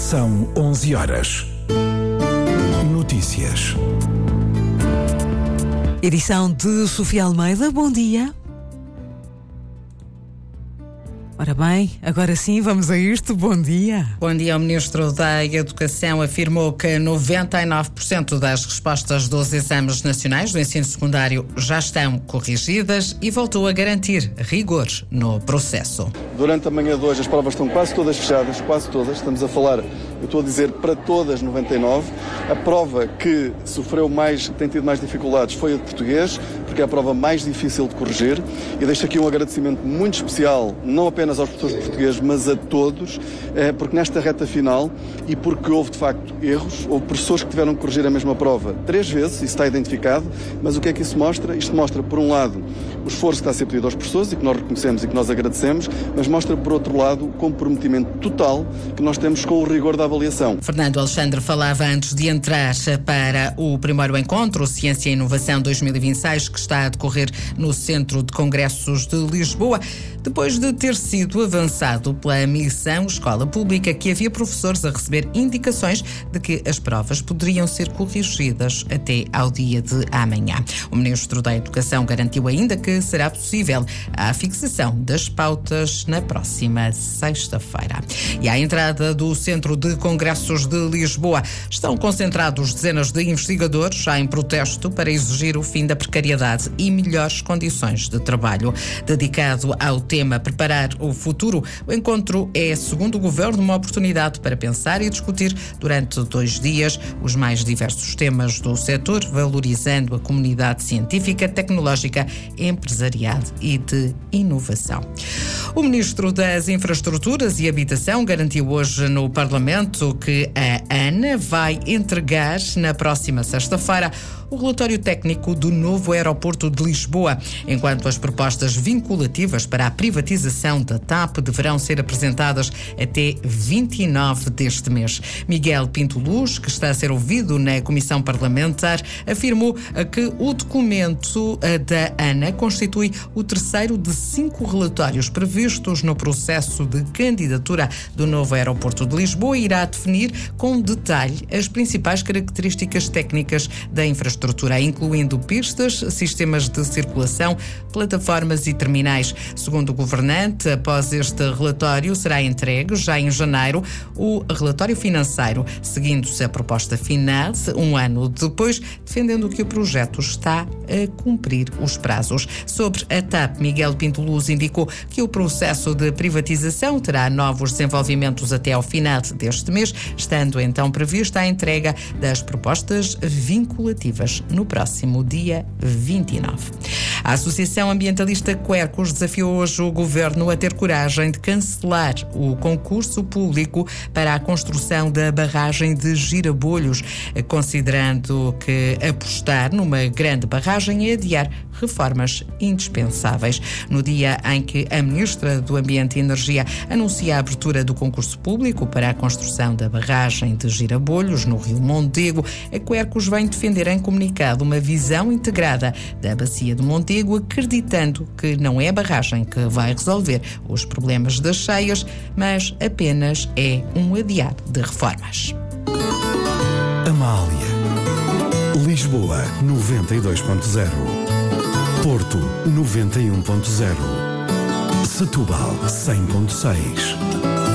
São 11 horas. Notícias. Edição de Sofia Almeida. Bom dia. Ora bem, agora sim, vamos a isto. Bom dia. Bom dia. O Ministro da Educação afirmou que 99% das respostas dos exames nacionais do ensino secundário já estão corrigidas e voltou a garantir rigor no processo. Durante a manhã de hoje as provas estão quase todas fechadas, quase todas. Estamos a falar, eu estou a dizer para todas 99. A prova que tem tido mais dificuldades foi a de português, porque é a prova mais difícil de corrigir. E deixo aqui um agradecimento muito especial, não apenas aos professores de português, mas a todos, porque nesta reta final, e porque houve de facto erros, houve professores que tiveram que corrigir a mesma prova 3 vezes, isso está identificado, mas o que é que isso mostra? Isto mostra, por um lado, o esforço que está a ser pedido aos professores e que nós reconhecemos e que nós agradecemos, mas mostra, por outro lado, o comprometimento total que nós temos com o rigor da avaliação. Fernando Alexandre falava antes de entrar para o primeiro encontro Ciência e Inovação 2026, que está a decorrer no Centro de Congressos de Lisboa, depois de ter sido avançado pela missão Escola Pública que havia professores a receber indicações de que as provas poderiam ser corrigidas até ao dia de amanhã. O Ministro da Educação garantiu ainda que será possível a fixação das pautas na próxima sexta-feira. E à entrada do Centro de Congressos de Lisboa estão concentrados dezenas de investigadores já em protesto para exigir o fim da precariedade e melhores condições de trabalho. Dedicado ao tema Preparar o Futuro, o encontro é, segundo o Governo, uma oportunidade para pensar e discutir durante 2 dias os mais diversos temas do setor, valorizando a comunidade científica, tecnológica, empresarial e de inovação. O Ministro das Infraestruturas e Habitação garantiu hoje no Parlamento que a ANA vai entregar na próxima sexta-feira o relatório técnico do novo aeroporto de Lisboa, enquanto as propostas vinculativas para a privatização da TAP deverão ser apresentadas até 29 deste mês. Miguel Pinto Luz, que está a ser ouvido na Comissão Parlamentar, afirmou que o documento da ANA constitui o terceiro de 5 relatórios previstos no processo de candidatura do novo aeroporto de Lisboa e irá definir com detalhe as principais características técnicas da infraestrutura, incluindo pistas, sistemas de circulação, plataformas e terminais. Segundo o governante, após este relatório será entregue, já em janeiro, o relatório financeiro, seguindo-se a proposta final, 1 ano depois, defendendo que o projeto está a cumprir os prazos. Sobre a TAP, Miguel Pinto Luz indicou que o processo de privatização terá novos desenvolvimentos até ao final deste mês, estando então prevista a entrega das propostas vinculativas no próximo dia 29. A Associação Ambientalista Quercus desafiou hoje o Governo a ter coragem de cancelar o concurso público para a construção da barragem de Girabolhos, considerando que apostar numa grande barragem é adiar reformas indispensáveis. No dia em que a Ministra do Ambiente e Energia anuncia a abertura do concurso público para a construção da barragem de Girabolhos, no Rio Mondego, a Quercus vem defender em comunicado uma visão integrada da bacia do Mondego, acreditando que não é a barragem que vai resolver os problemas das cheias, mas apenas é um adiar de reformas. Amália. Lisboa 92.0. Porto 91.0. Setúbal 100.6.